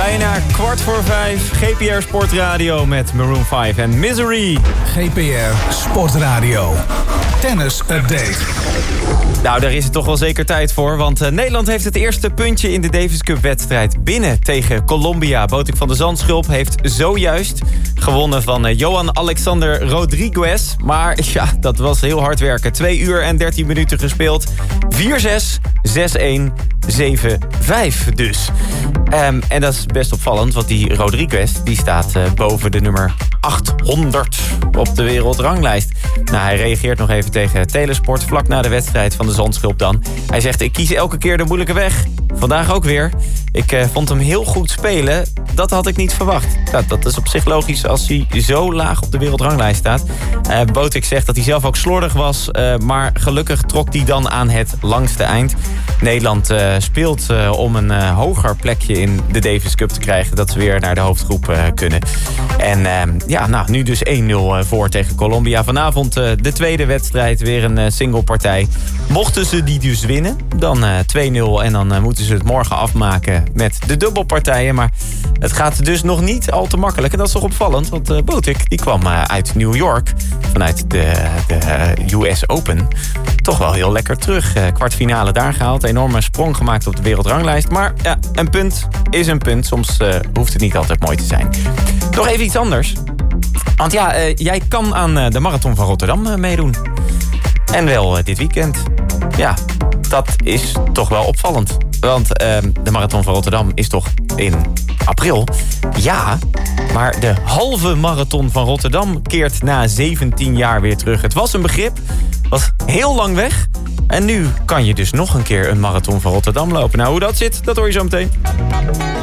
Bijna 4:15, GPR Sportradio met Maroon 5 en Misery. GPR Sportradio. Tennis Update. Nou, daar is het toch wel zeker tijd voor. Want Nederland heeft het eerste puntje in de Davis Cup wedstrijd binnen tegen Colombia. Botik van de Zandschulp heeft zojuist gewonnen van Johan Alexander Rodriguez. Maar ja, dat was heel hard werken. 2 uur en 13 minuten gespeeld. 4-6, 6-1, 7-5 dus. En dat is best opvallend, want die Rodriguez die staat boven de nummer 800 op de wereldranglijst. Nou, hij reageert nog even tegen Telesport vlak na de wedstrijd van de Zandschulp dan. Hij zegt, ik kies elke keer de moeilijke weg. Vandaag ook weer. Ik vond hem heel goed spelen. Dat had ik niet verwacht. Ja, dat is op zich logisch als hij zo laag op de wereldranglijst staat. Botik zegt dat hij zelf ook slordig was. Maar gelukkig trok hij dan aan het langste eind. Nederland speelt om een hoger plekje in de Davis Cup te krijgen. Dat ze weer naar de hoofdgroep kunnen. En nu dus 1-0 voor tegen Colombia. Vanavond de tweede wedstrijd. Weer een singlepartij. Mochten ze die dus winnen, dan 2-0. En dan moeten ze het morgen afmaken met de dubbelpartijen. Maar het gaat dus nog niet al te makkelijk. En dat is toch opvallend, want Botik die kwam uit New York. Vanuit de US Open. Toch wel heel lekker terug. Kwartfinale daar gehaald. Enorme sprong gemaakt op de wereldranglijst. Maar ja, een punt is een punt. Soms hoeft het niet altijd mooi te zijn. Nog even iets anders. Want ja, jij kan aan de Marathon van Rotterdam meedoen. En wel dit weekend. Ja, dat is toch wel opvallend. Want de Marathon van Rotterdam is toch in april? Ja, maar de halve Marathon van Rotterdam keert na 17 jaar weer terug. Het was een begrip, was heel lang weg. En nu kan je dus nog een keer een Marathon van Rotterdam lopen. Nou, hoe dat zit, dat hoor je zo meteen.